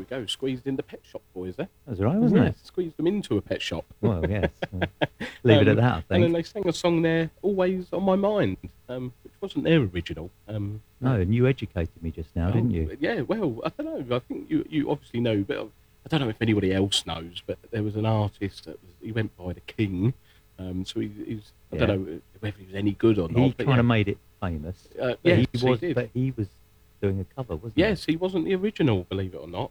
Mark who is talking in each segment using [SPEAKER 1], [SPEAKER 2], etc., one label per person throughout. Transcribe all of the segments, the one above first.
[SPEAKER 1] go. Squeezed in the Pet Shop Boys there.
[SPEAKER 2] That was right, wasn't it?
[SPEAKER 1] Squeezed them into a pet shop.
[SPEAKER 2] Well, yes. Leave it at that, I
[SPEAKER 1] And then
[SPEAKER 2] think.
[SPEAKER 1] they sang a song there, Always on My Mind, which wasn't their original.
[SPEAKER 2] No, and you educated me just now, didn't you?
[SPEAKER 1] Yeah, well, I don't know. I think you obviously know, but I don't know if anybody else knows, but there was an artist he went by the King. So he's, I don't know whether he was any good or not.
[SPEAKER 2] He kind of made it famous.
[SPEAKER 1] Yes,
[SPEAKER 2] he
[SPEAKER 1] did.
[SPEAKER 2] But he was doing a cover, wasn't he?
[SPEAKER 1] Yes, he wasn't the original, believe it or not.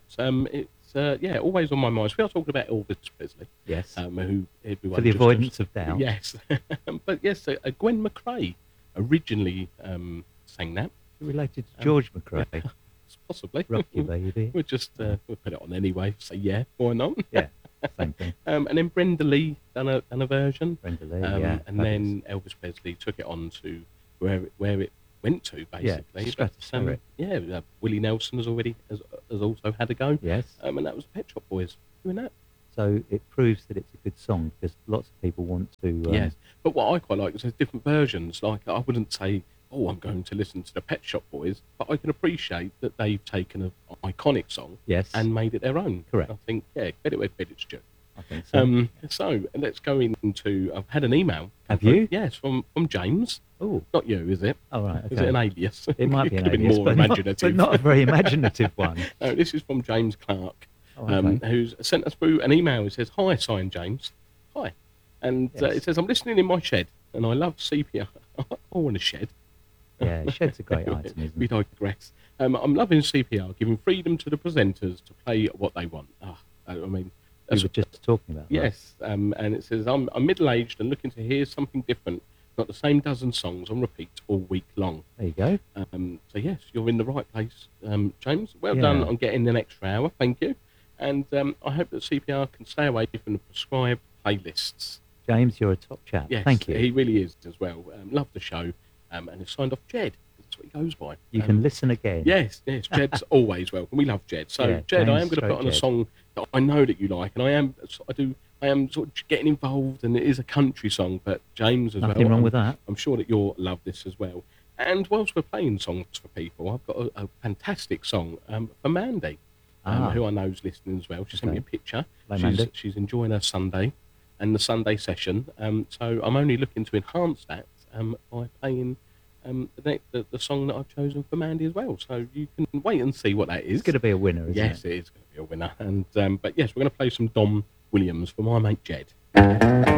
[SPEAKER 1] It's Always on My Mind. So we are talking about Elvis Presley.
[SPEAKER 2] Yes.
[SPEAKER 1] Who everyone
[SPEAKER 2] For the avoidance of doubt.
[SPEAKER 1] Yes, but yes, Gwen McRae originally sang that.
[SPEAKER 2] Related to George McRae.
[SPEAKER 1] Possibly.
[SPEAKER 2] Rocky Baby.
[SPEAKER 1] We'll just we'll put it on anyway. Say why not?
[SPEAKER 2] Yeah, same thing.
[SPEAKER 1] And then Brenda Lee done a version.
[SPEAKER 2] Brenda Lee, yeah.
[SPEAKER 1] And then Elvis Presley took it on to where it went to, basically.
[SPEAKER 2] Yeah, stratospheric.
[SPEAKER 1] Willie Nelson has also had a go.
[SPEAKER 2] Yes.
[SPEAKER 1] And that was Pet Shop Boys doing that.
[SPEAKER 2] So it proves that it's a good song because lots of people want to.
[SPEAKER 1] Yes, but what I quite like is there's different versions. Like I wouldn't say, oh, I'm going to listen to the Pet Shop Boys, but I can appreciate that they've taken an iconic song and made it their own.
[SPEAKER 2] Correct.
[SPEAKER 1] I think, credit where credit's due.
[SPEAKER 2] I think so.
[SPEAKER 1] So let's go into. I've had an email.
[SPEAKER 2] Have you?
[SPEAKER 1] Yes, from James.
[SPEAKER 2] Oh,
[SPEAKER 1] not you, is it?
[SPEAKER 2] Oh, right. Okay.
[SPEAKER 1] Is it an alias?
[SPEAKER 2] It might be an
[SPEAKER 1] Could
[SPEAKER 2] alias,
[SPEAKER 1] more imaginative,
[SPEAKER 2] but not a very imaginative one.
[SPEAKER 1] No, this is from James Clark,
[SPEAKER 2] okay.
[SPEAKER 1] Who's sent us through an email. He says, "Hi, signed James. Hi," and it says, "I'm listening in my shed, and I love CPR. I want a shed."
[SPEAKER 2] Yeah, shed's a great item, isn't
[SPEAKER 1] We
[SPEAKER 2] it?
[SPEAKER 1] digress. I'm loving CPR, giving freedom to the presenters to play what they want. I mean,
[SPEAKER 2] We were just talking about that.
[SPEAKER 1] yes. And it says, I'm middle-aged and looking to hear something different, not the same dozen songs on repeat all week long.
[SPEAKER 2] There you go.
[SPEAKER 1] So yes, you're in the right place, James. Well done on getting an extra hour. Thank you. And I hope that CPR can stay away from the prescribed playlists.
[SPEAKER 2] James, you're a top chap.
[SPEAKER 1] Yes,
[SPEAKER 2] Thank you.
[SPEAKER 1] He really is as well. Love the show. And it's signed off Jed. That's what he goes by.
[SPEAKER 2] You can listen again.
[SPEAKER 1] Yes. Jed's always welcome. We love Jed. So
[SPEAKER 2] Yeah,
[SPEAKER 1] Jed, I
[SPEAKER 2] James
[SPEAKER 1] am going to put on a
[SPEAKER 2] Jed.
[SPEAKER 1] song that I know that you like, and I am sort of getting involved, and it is a country song, but James as well.
[SPEAKER 2] Nothing wrong with that.
[SPEAKER 1] I'm sure that you'll love this as well. And whilst we're playing songs for people, I've got a fantastic song for Mandy, who I know is listening as well. She sent me a picture.
[SPEAKER 2] Hello, Mandy.
[SPEAKER 1] She's enjoying her Sunday and the Sunday session. So I'm only looking to enhance that by playing the song that I've chosen for Mandy as well. So you can wait and see what that is.
[SPEAKER 2] It's going to be a winner, isn't it?
[SPEAKER 1] Yes, it is going to be a winner. And but yes, we're going to play some Dom Williams for my mate Jed.